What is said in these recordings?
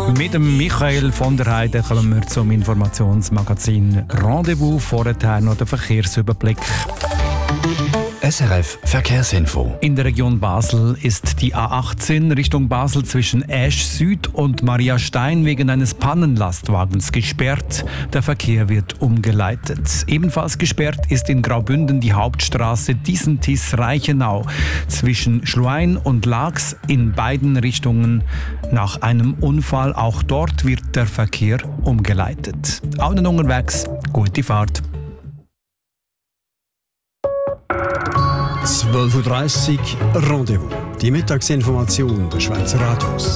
Mit dem Michael von der Heide kommen wir zum Informationsmagazin Rendezvous. Vorher noch der Verkehrsüberblick. SRF Verkehrsinfo. In der Region Basel ist die A18 Richtung Basel zwischen Asch Süd und Mariastein wegen eines Pannenlastwagens gesperrt. Der Verkehr wird umgeleitet. Ebenfalls gesperrt ist in Graubünden die Hauptstraße Disentis-Reichenau zwischen Schluein und Laax in beiden Richtungen nach einem Unfall. Auch dort wird der Verkehr umgeleitet. Allen unterwegs, gute Fahrt. 12.30 Uhr Rendezvous. Die Mittagsinformation der Schweizer Radios.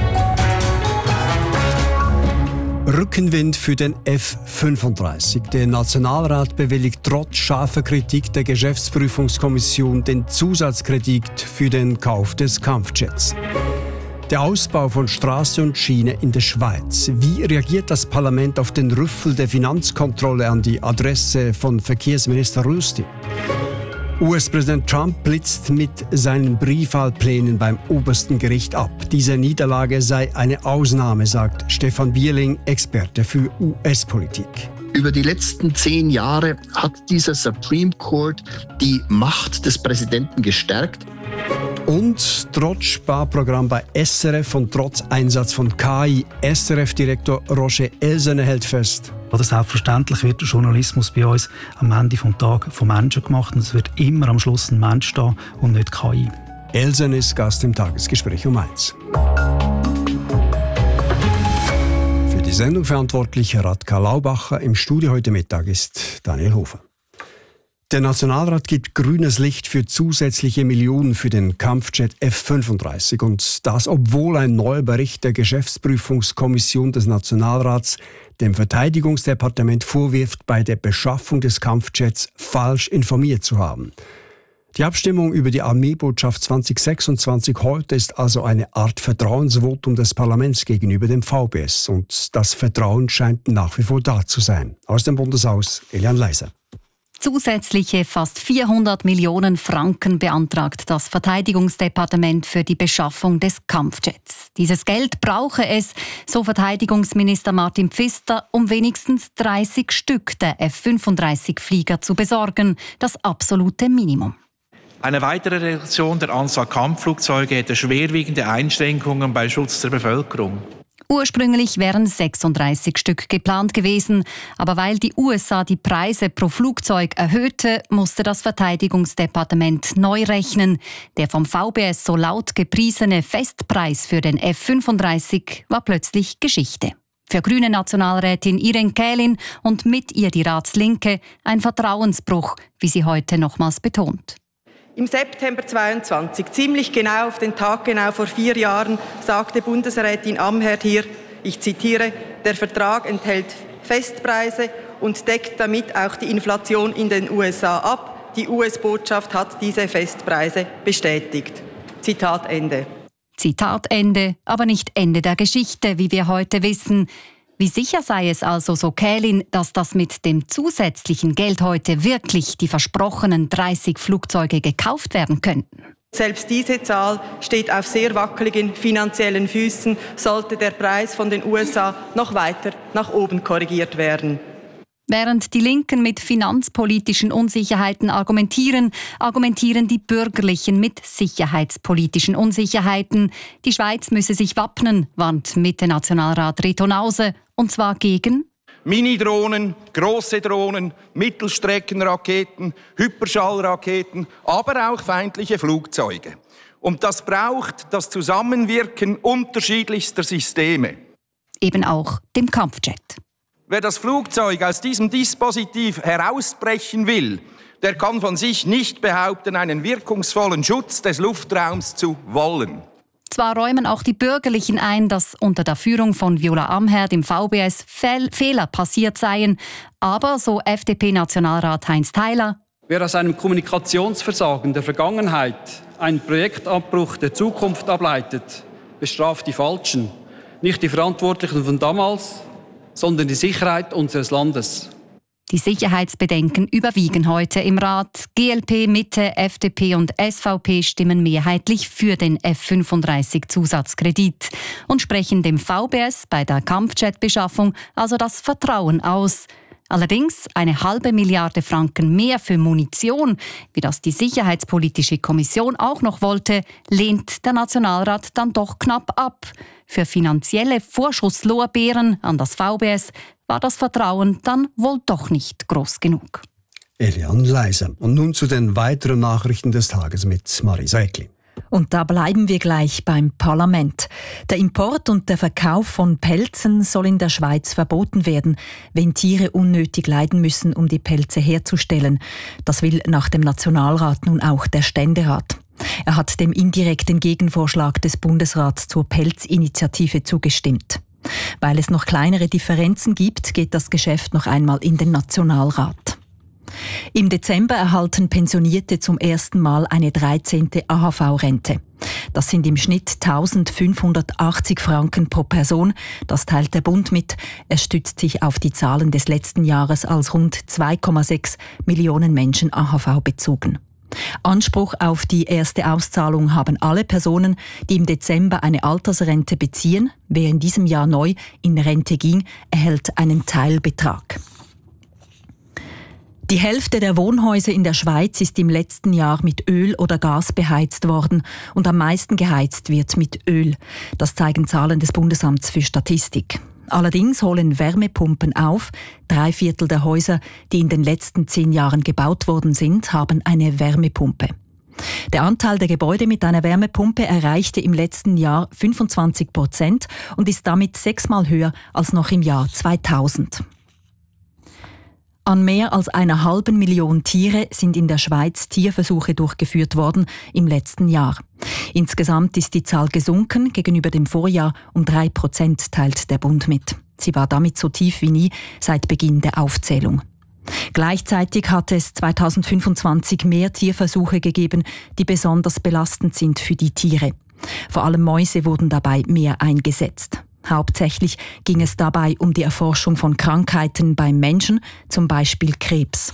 Rückenwind für den F-35. Der Nationalrat bewilligt trotz scharfer Kritik der Geschäftsprüfungskommission den Zusatzkredit für den Kauf des Kampfjets. Der Ausbau von Straße und Schiene in der Schweiz. Wie reagiert das Parlament auf den Rüffel der Finanzkontrolle an die Adresse von Verkehrsminister Rösti? US-Präsident Trump blitzt mit seinen Briefwahlplänen beim obersten Gericht ab. Diese Niederlage sei eine Ausnahme, sagt Stefan Bierling, Experte für US-Politik. Über die letzten 10 Jahre hat dieser Supreme Court die Macht des Präsidenten gestärkt. Und trotz Sparprogramm bei SRF und trotz Einsatz von KI, SRF-Direktor Roger Elsene hält fest. Oder selbstverständlich wird der Journalismus bei uns am Ende des Tages von Menschen gemacht und es wird immer am Schluss ein Mensch stehen und nicht KI. Elsene ist Gast im Tagesgespräch um 1. Für die Sendung verantwortlich Radka Laubacher. Im Studio heute Mittag ist Daniel Hofer. Der Nationalrat gibt grünes Licht für zusätzliche Millionen für den Kampfjet F-35. Und das, obwohl ein neuer Bericht der Geschäftsprüfungskommission des Nationalrats dem Verteidigungsdepartement vorwirft, bei der Beschaffung des Kampfjets falsch informiert zu haben. Die Abstimmung über die Armeebotschaft 2026 heute ist also eine Art Vertrauensvotum des Parlaments gegenüber dem VBS. Und das Vertrauen scheint nach wie vor da zu sein. Aus dem Bundeshaus, Elian Leiser. Zusätzliche fast 400 Millionen Franken beantragt das Verteidigungsdepartement für die Beschaffung des Kampfjets. Dieses Geld brauche es, so Verteidigungsminister Martin Pfister, um wenigstens 30 Stück der F-35-Flieger zu besorgen, das absolute Minimum. Eine weitere Reduktion der Anzahl Kampfflugzeuge hätte schwerwiegende Einschränkungen beim Schutz der Bevölkerung. Ursprünglich wären 36 Stück geplant gewesen, aber weil die USA die Preise pro Flugzeug erhöhte, musste das Verteidigungsdepartement neu rechnen. Der vom VBS so laut gepriesene Festpreis für den F-35 war plötzlich Geschichte. Für grüne Nationalrätin Irene Kählin und mit ihr die Ratslinke ein Vertrauensbruch, wie sie heute nochmals betont. Im September 22, ziemlich genau auf den Tag genau vor 4 Jahren, sagte Bundesrätin Amherd hier, ich zitiere, der Vertrag enthält Festpreise und deckt damit auch die Inflation in den USA ab. Die US-Botschaft hat diese Festpreise bestätigt. Zitat Ende. Zitat Ende, aber nicht Ende der Geschichte, wie wir heute wissen. Wie sicher sei es also, so Kählin, dass das mit dem zusätzlichen Geld heute wirklich die versprochenen 30 Flugzeuge gekauft werden könnten? Selbst diese Zahl steht auf sehr wackeligen finanziellen Füßen, sollte der Preis von den USA noch weiter nach oben korrigiert werden. Während die Linken mit finanzpolitischen Unsicherheiten argumentieren, argumentieren die Bürgerlichen mit sicherheitspolitischen Unsicherheiten. Die Schweiz müsse sich wappnen, warnt Mitte-Nationalrat Reto Nause, und zwar gegen Mini-Drohnen, grosse Drohnen, Mittelstreckenraketen, Hyperschallraketen, aber auch feindliche Flugzeuge. Und das braucht das Zusammenwirken unterschiedlichster Systeme. Eben auch dem Kampfjet. Wer das Flugzeug aus diesem Dispositiv herausbrechen will, der kann von sich nicht behaupten, einen wirkungsvollen Schutz des Luftraums zu wollen. Zwar räumen auch die Bürgerlichen ein, dass unter der Führung von Viola Amherd im VBS Fehler passiert seien, aber, so FDP-Nationalrat Heinz Theiler, wer aus einem Kommunikationsversagen der Vergangenheit einen Projektabbruch der Zukunft ableitet, bestraft die Falschen, nicht die Verantwortlichen von damals, sondern die Sicherheit unseres Landes. Die Sicherheitsbedenken überwiegen heute im Rat. GLP, Mitte, FDP und SVP stimmen mehrheitlich für den F-35-Zusatzkredit und sprechen dem VBS bei der Kampfjetbeschaffung also das Vertrauen aus. Allerdings 1,5 Milliarde Franken mehr für Munition, wie das die Sicherheitspolitische Kommission auch noch wollte, lehnt der Nationalrat dann doch knapp ab. Für finanzielle Vorschusslorbeeren an das VBS war das Vertrauen dann wohl doch nicht groß genug. Eliane Leiser. Und nun zu den weiteren Nachrichten des Tages mit Marisa Eckli. Und da bleiben wir gleich beim Parlament. Der Import und der Verkauf von Pelzen soll in der Schweiz verboten werden, wenn Tiere unnötig leiden müssen, um die Pelze herzustellen. Das will nach dem Nationalrat nun auch der Ständerat. Er hat dem indirekten Gegenvorschlag des Bundesrats zur Pelzinitiative zugestimmt. Weil es noch kleinere Differenzen gibt, geht das Geschäft noch einmal in den Nationalrat. Im Dezember erhalten Pensionierte zum ersten Mal eine 13. AHV-Rente. Das sind im Schnitt 1.580 Franken pro Person. Das teilt der Bund mit. Er stützt sich auf die Zahlen des letzten Jahres, als rund 2,6 Millionen Menschen AHV bezogen. Anspruch auf die erste Auszahlung haben alle Personen, die im Dezember eine Altersrente beziehen. Wer in diesem Jahr neu in Rente ging, erhält einen Teilbetrag. Die Hälfte der Wohnhäuser in der Schweiz ist im letzten Jahr mit Öl oder Gas beheizt worden und am meisten geheizt wird mit Öl. Das zeigen Zahlen des Bundesamts für Statistik. Allerdings holen Wärmepumpen auf. 3/4 der Häuser, die in den letzten 10 Jahren gebaut worden sind, haben eine Wärmepumpe. Der Anteil der Gebäude mit einer Wärmepumpe erreichte im letzten Jahr 25% und ist damit 6-mal höher als noch im Jahr 2000. An mehr als 1,5 Million Tiere sind in der Schweiz Tierversuche durchgeführt worden im letzten Jahr. Insgesamt ist die Zahl gesunken gegenüber dem Vorjahr um 3%, teilt der Bund mit. Sie war damit so tief wie nie seit Beginn der Aufzählung. Gleichzeitig hat es 2025 mehr Tierversuche gegeben, die besonders belastend sind für die Tiere. Vor allem Mäuse wurden dabei mehr eingesetzt. Hauptsächlich ging es dabei um die Erforschung von Krankheiten beim Menschen, zum Beispiel Krebs.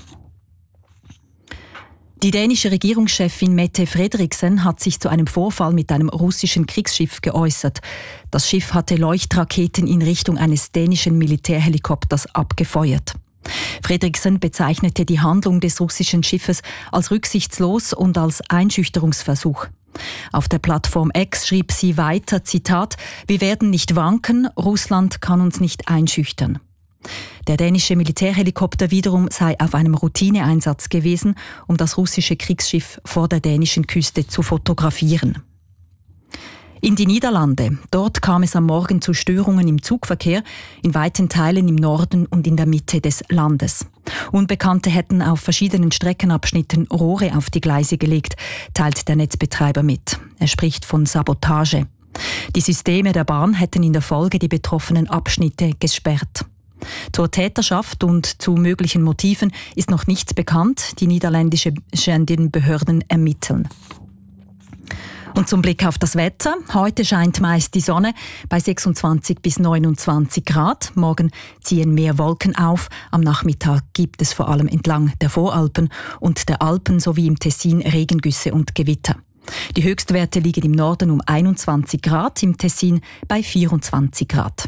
Die dänische Regierungschefin Mette Frederiksen hat sich zu einem Vorfall mit einem russischen Kriegsschiff geäußert. Das Schiff hatte Leuchtraketen in Richtung eines dänischen Militärhelikopters abgefeuert. Frederiksen bezeichnete die Handlung des russischen Schiffes als rücksichtslos und als Einschüchterungsversuch. Auf der Plattform X schrieb sie weiter, Zitat, „Wir werden nicht wanken, Russland kann uns nicht einschüchtern." Der dänische Militärhelikopter wiederum sei auf einem Routineeinsatz gewesen, um das russische Kriegsschiff vor der dänischen Küste zu fotografieren. In die Niederlande. Dort kam es am Morgen zu Störungen im Zugverkehr, in weiten Teilen im Norden und in der Mitte des Landes. Unbekannte hätten auf verschiedenen Streckenabschnitten Rohre auf die Gleise gelegt, teilt der Netzbetreiber mit. Er spricht von Sabotage. Die Systeme der Bahn hätten in der Folge die betroffenen Abschnitte gesperrt. Zur Täterschaft und zu möglichen Motiven ist noch nichts bekannt. Die niederländischen Behörden ermitteln. Und zum Blick auf das Wetter. Heute scheint meist die Sonne bei 26 bis 29 Grad. Morgen ziehen mehr Wolken auf. Am Nachmittag gibt es vor allem entlang der Voralpen und der Alpen sowie im Tessin Regengüsse und Gewitter. Die Höchstwerte liegen im Norden um 21 Grad, im Tessin bei 24 Grad.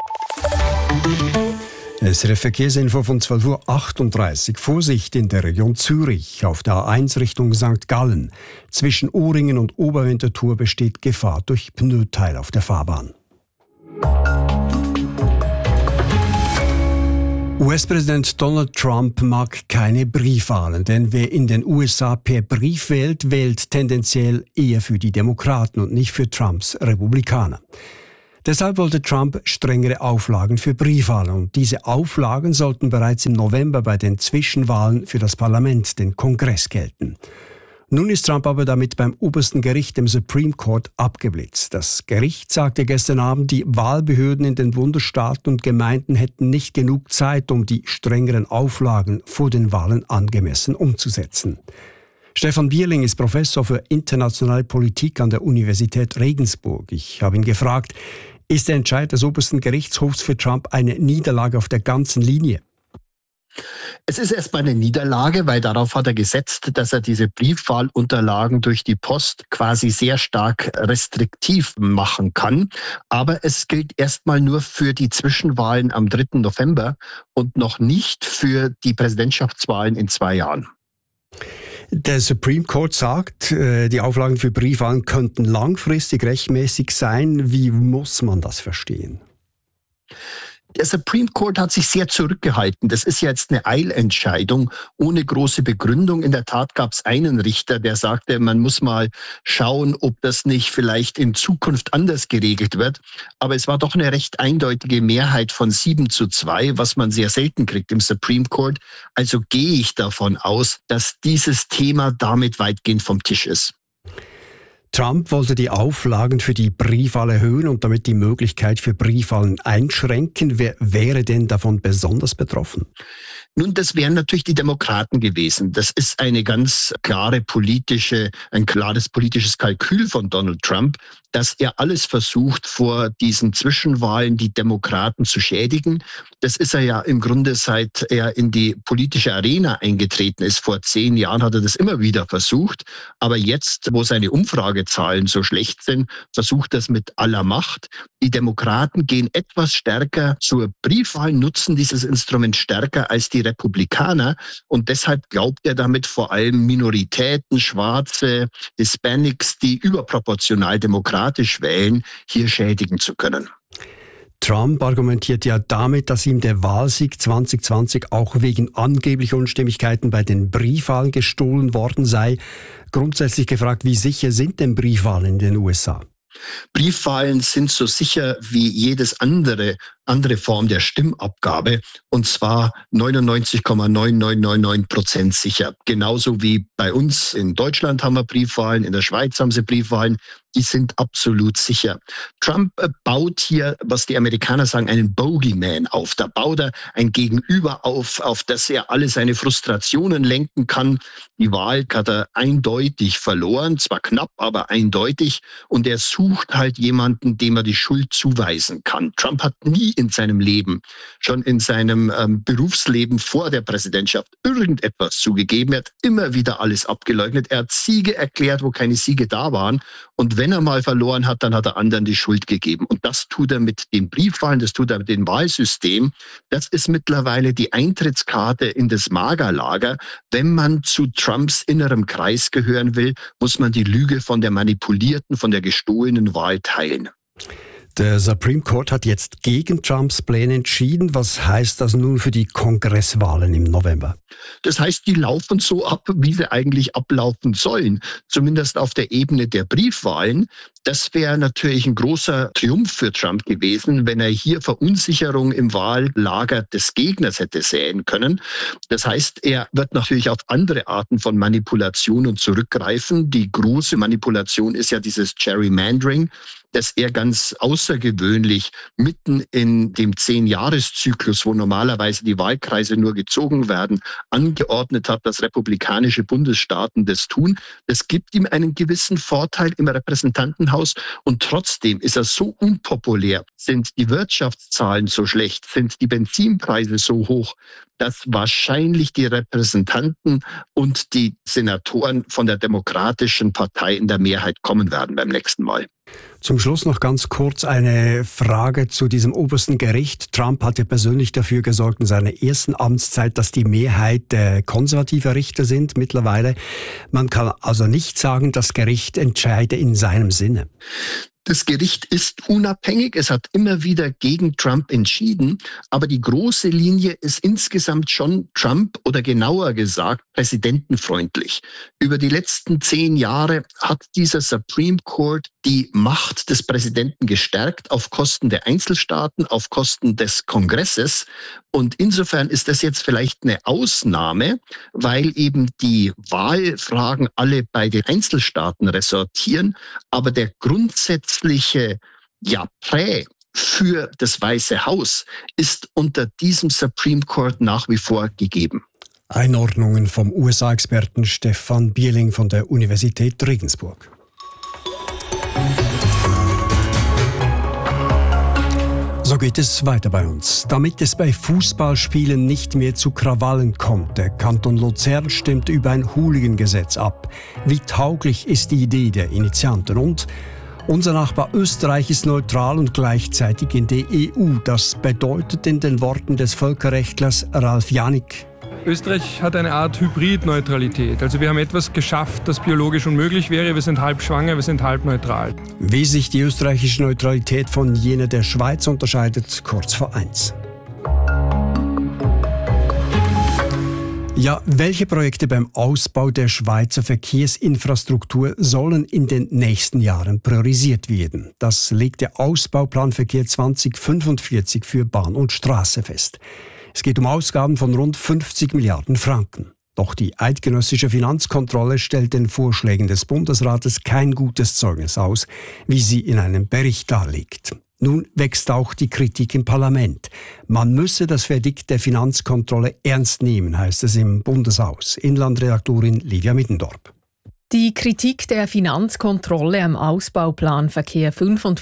SRF Verkehrsinfo von 12.38 Uhr. Vorsicht in der Region Zürich auf der A1 Richtung St. Gallen. Zwischen Ohringen und Oberwinterthur besteht Gefahr durch Pneuteil auf der Fahrbahn. US-Präsident Donald Trump mag keine Briefwahlen, denn wer in den USA per Brief wählt, wählt tendenziell eher für die Demokraten und nicht für Trumps Republikaner. Deshalb wollte Trump strengere Auflagen für Briefwahlen und diese Auflagen sollten bereits im November bei den Zwischenwahlen für das Parlament, den Kongress, gelten. Nun ist Trump aber damit beim obersten Gericht, dem Supreme Court, abgeblitzt. Das Gericht sagte gestern Abend, die Wahlbehörden in den Bundesstaaten und Gemeinden hätten nicht genug Zeit, um die strengeren Auflagen vor den Wahlen angemessen umzusetzen. Stefan Bierling ist Professor für internationale Politik an der Universität Regensburg. Ich habe ihn gefragt, ist der Entscheid des obersten Gerichtshofs für Trump eine Niederlage auf der ganzen Linie? Es ist erstmal eine Niederlage, weil darauf hat er gesetzt, dass er diese Briefwahlunterlagen durch die Post quasi sehr stark restriktiv machen kann. Aber es gilt erstmal nur für die Zwischenwahlen am 3. November und noch nicht für die Präsidentschaftswahlen in 2 Jahren. Der Supreme Court sagt, die Auflagen für Briefwahlen könnten langfristig rechtmäßig sein. Wie muss man das verstehen? Der Supreme Court hat sich sehr zurückgehalten. Das ist jetzt eine Eilentscheidung ohne große Begründung. In der Tat gab es einen Richter, der sagte, man muss mal schauen, ob das nicht vielleicht in Zukunft anders geregelt wird. Aber es war doch eine recht eindeutige Mehrheit von 7:2, was man sehr selten kriegt im Supreme Court. Also gehe ich davon aus, dass dieses Thema damit weitgehend vom Tisch ist. Trump wollte die Auflagen für die Briefwahl erhöhen und damit die Möglichkeit für Briefwahlen einschränken. Wer wäre denn davon besonders betroffen? Nun, das wären natürlich die Demokraten gewesen. Das ist ein klares politisches Kalkül von Donald Trump, dass er alles versucht, vor diesen Zwischenwahlen die Demokraten zu schädigen. Das ist er ja im Grunde, seit er in die politische Arena eingetreten ist. Vor 10 Jahren hat er das immer wieder versucht. Aber jetzt, wo seine Umfragezahlen so schlecht sind, versucht er es mit aller Macht. Die Demokraten gehen etwas stärker zur Briefwahl, nutzen dieses Instrument stärker als die Republikaner. Und deshalb glaubt er damit vor allem Minoritäten, Schwarze, Hispanics, die überproportional demokratisch wählen, hier schädigen zu können. Trump argumentiert ja damit, dass ihm der Wahlsieg 2020 auch wegen angeblicher Unstimmigkeiten bei den Briefwahlen gestohlen worden sei. Grundsätzlich gefragt, wie sicher sind denn Briefwahlen in den USA? Briefwahlen sind so sicher wie jedes andere Form der Stimmabgabe, und zwar 99,9999% sicher. Genauso wie bei uns in Deutschland haben wir Briefwahlen, in der Schweiz haben sie Briefwahlen, die sind absolut sicher. Trump baut hier, was die Amerikaner sagen, einen Bogeyman auf. Da baut er ein Gegenüber auf das er alle seine Frustrationen lenken kann. Die Wahl hat er eindeutig verloren, zwar knapp, aber eindeutig, und er sucht halt jemanden, dem er die Schuld zuweisen kann. Trump hat nie in seinem Leben, schon in seinem Berufsleben vor der Präsidentschaft, irgendetwas zugegeben. Er hat immer wieder alles abgeleugnet. Er hat Siege erklärt, wo keine Siege da waren. Und wenn er mal verloren hat, dann hat er anderen die Schuld gegeben. Und das tut er mit den Briefwahlen, das tut er mit dem Wahlsystem. Das ist mittlerweile die Eintrittskarte in das MAGA-Lager. Wenn man zu Trumps innerem Kreis gehören will, muss man die Lüge von der manipulierten, von der gestohlenen Wahl teilen. Der Supreme Court hat jetzt gegen Trumps Pläne entschieden. Was heißt das nun für die Kongresswahlen im November? Das heißt, die laufen so ab, wie sie eigentlich ablaufen sollen. Zumindest auf der Ebene der Briefwahlen. Das wäre natürlich ein großer Triumph für Trump gewesen, wenn er hier Verunsicherung im Wahllager des Gegners hätte säen können. Das heißt, er wird natürlich auf andere Arten von Manipulationen zurückgreifen. Die große Manipulation ist ja dieses Gerrymandering, dass er ganz außergewöhnlich mitten in dem 10-Jahres-Zyklus, wo normalerweise die Wahlkreise nur gezogen werden, angeordnet hat, dass republikanische Bundesstaaten das tun. Das gibt ihm einen gewissen Vorteil im Repräsentantenhaus, und trotzdem ist er so unpopulär, sind die Wirtschaftszahlen so schlecht, sind die Benzinpreise so hoch, dass wahrscheinlich die Repräsentanten und die Senatoren von der Demokratischen Partei in der Mehrheit kommen werden beim nächsten Mal. Zum Schluss noch ganz kurz eine Frage zu diesem obersten Gericht. Trump hat ja persönlich dafür gesorgt in seiner ersten Amtszeit, dass die Mehrheit konservativer Richter sind mittlerweile. Man kann also nicht sagen, das Gericht entscheide in seinem Sinne. Das Gericht ist unabhängig, es hat immer wieder gegen Trump entschieden, aber die große Linie ist insgesamt schon Trump, oder genauer gesagt präsidentenfreundlich. Über die letzten 10 Jahre hat dieser Supreme Court die Macht des Präsidenten gestärkt auf Kosten der Einzelstaaten, auf Kosten des Kongresses. Und insofern ist das jetzt vielleicht eine Ausnahme, weil eben die Wahlfragen alle bei den Einzelstaaten ressortieren, aber der grundsätzliche Prä für das Weiße Haus ist unter diesem Supreme Court nach wie vor gegeben. Einordnungen vom USA-Experten Stefan Bierling von der Universität Regensburg. So geht es weiter bei uns. Damit es bei Fußballspielen nicht mehr zu Krawallen kommt, der Kanton Luzern stimmt über ein Hooligan-Gesetz ab. Wie tauglich ist die Idee der Initianten? Und unser Nachbar Österreich ist neutral und gleichzeitig in der EU. Das bedeutet in den Worten des Völkerrechtlers Ralf Janik: Österreich hat eine Art Hybridneutralität. Also wir haben etwas geschafft, das biologisch unmöglich wäre. Wir sind halb schwanger, wir sind halb neutral. Wie sich die österreichische Neutralität von jener der Schweiz unterscheidet, kurz vor 1. Ja, welche Projekte beim Ausbau der Schweizer Verkehrsinfrastruktur sollen in den nächsten Jahren priorisiert werden? Das legt der Ausbauplanverkehr 2045 für Bahn und Straße fest. Es geht um Ausgaben von rund 50 Milliarden Franken. Doch die eidgenössische Finanzkontrolle stellt den Vorschlägen des Bundesrates kein gutes Zeugnis aus, wie sie in einem Bericht darlegt. Nun wächst auch die Kritik im Parlament. Man müsse das Verdikt der Finanzkontrolle ernst nehmen, heißt es im Bundeshaus. Inlandredaktorin Livia Middendorp. Die Kritik der Finanzkontrolle am Ausbauplan Verkehr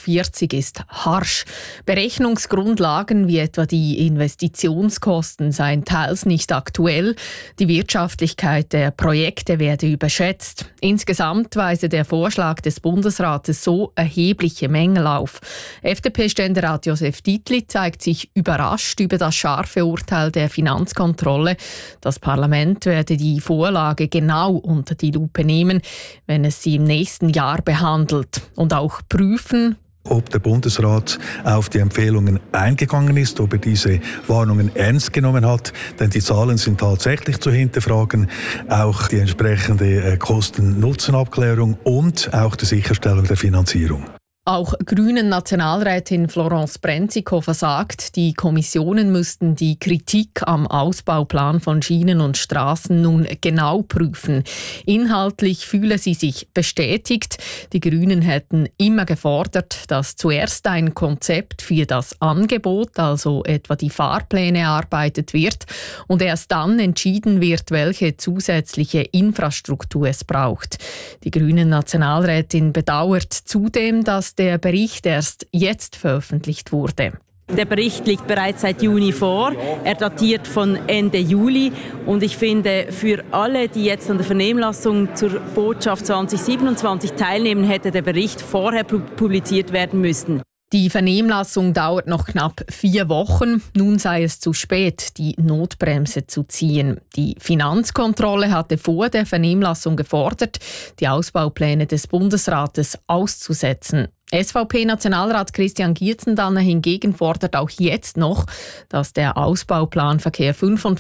45 ist harsch. Berechnungsgrundlagen wie etwa die Investitionskosten seien teils nicht aktuell. Die Wirtschaftlichkeit der Projekte werde überschätzt. Insgesamt weise der Vorschlag des Bundesrates so erhebliche Mängel auf. FDP-Ständerat Josef Dietli zeigt sich überrascht über das scharfe Urteil der Finanzkontrolle. Das Parlament werde die Vorlage genau unter die Lupe nehmen, wenn es sie im nächsten Jahr behandelt, und auch prüfen, ob der Bundesrat auf die Empfehlungen eingegangen ist, ob er diese Warnungen ernst genommen hat. Denn die Zahlen sind tatsächlich zu hinterfragen. Auch die entsprechende Kosten-Nutzen-Abklärung und auch die Sicherstellung der Finanzierung. Auch Grünen Nationalrätin Florence Brenzikofer sagt, die Kommissionen müssten die Kritik am Ausbauplan von Schienen und Straßen nun genau prüfen. Inhaltlich fühle sie sich bestätigt. Die Grünen hätten immer gefordert, dass zuerst ein Konzept für das Angebot, also etwa die Fahrpläne, erarbeitet wird und erst dann entschieden wird, welche zusätzliche Infrastruktur es braucht. Die Grünen Nationalrätin bedauert zudem, dass der Bericht erst jetzt veröffentlicht wurde. Der Bericht liegt bereits seit Juni vor. Er datiert von Ende Juli. Und ich finde, für alle, die jetzt an der Vernehmlassung zur Botschaft 2027 teilnehmen, hätte der Bericht vorher publiziert werden müssen. Die Vernehmlassung dauert noch knapp 4 Wochen. Nun sei es zu spät, die Notbremse zu ziehen. Die Finanzkontrolle hatte vor der Vernehmlassung gefordert, die Ausbaupläne des Bundesrates auszusetzen. SVP-Nationalrat Christian Gietzendanner hingegen fordert auch jetzt noch, dass der Ausbauplan Verkehr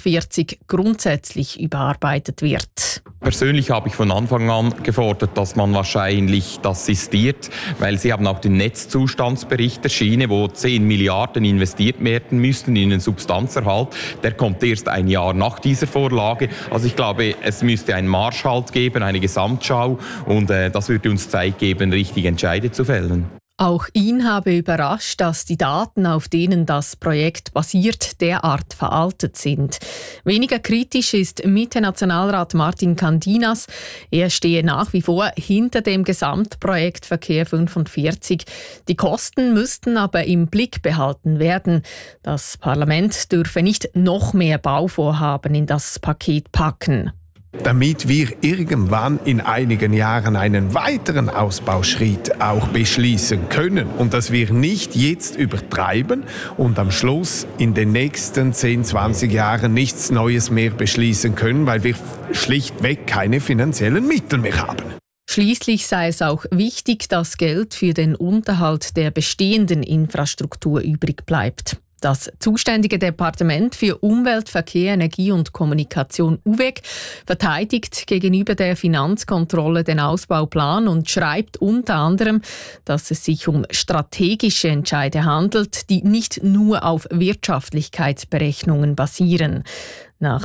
45 grundsätzlich überarbeitet wird. Persönlich habe ich von Anfang an gefordert, dass man wahrscheinlich das sistiert, weil Sie haben auch den Netzzustandsbericht der Schiene, wo 10 Milliarden investiert werden müssten in den Substanzerhalt. Der kommt erst ein Jahr nach dieser Vorlage. Also ich glaube, es müsste einen Marschhalt geben, eine Gesamtschau, und das würde uns Zeit geben, richtige Entscheide zu fällen. Auch ihn habe überrascht, dass die Daten, auf denen das Projekt basiert, derart veraltet sind. Weniger kritisch ist Mitte-Nationalrat Martin Candinas. Er stehe nach wie vor hinter dem Gesamtprojekt Verkehr 45. Die Kosten müssten aber im Blick behalten werden. Das Parlament dürfe nicht noch mehr Bauvorhaben in das Paket packen. Damit wir irgendwann in einigen Jahren einen weiteren Ausbauschritt auch beschließen können und dass wir nicht jetzt übertreiben und am Schluss in den nächsten 10, 20 Jahren nichts Neues mehr beschließen können, weil wir schlichtweg keine finanziellen Mittel mehr haben. Schließlich sei es auch wichtig, dass Geld für den Unterhalt der bestehenden Infrastruktur übrig bleibt. Das zuständige Departement für Umwelt, Verkehr, Energie und Kommunikation UVEC verteidigt gegenüber der Finanzkontrolle den Ausbauplan und schreibt unter anderem, dass es sich um strategische Entscheide handelt, die nicht nur auf Wirtschaftlichkeitsberechnungen basieren. Nach